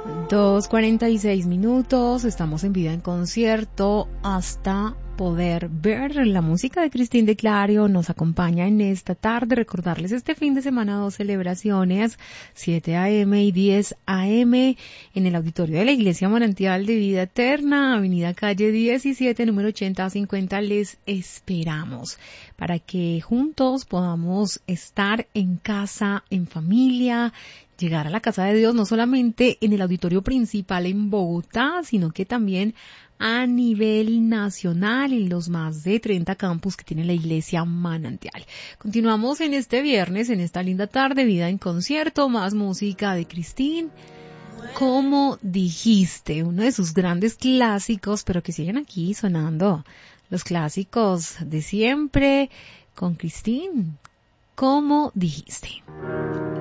2:46, estamos en Vida en Concierto hasta poder ver. La música de Cristín de Clario nos acompaña en esta tarde. Recordarles este fin de semana 2 celebraciones, 7 a.m. y 10 a.m. en el auditorio de la Iglesia Manantial de Vida Eterna, Avenida Calle 17, número 8050. Les esperamos para que juntos podamos estar en casa, en familia, llegar a la casa de Dios, no solamente en el auditorio principal en Bogotá, sino que también a nivel nacional en los más de 30 campus que tiene la Iglesia Manantial. Continuamos en este viernes, en esta linda tarde, Vida en Concierto, más música de Cristín. Como dijiste, uno de sus grandes clásicos, pero que siguen aquí sonando, los clásicos de siempre, con Cristín. Como dijiste.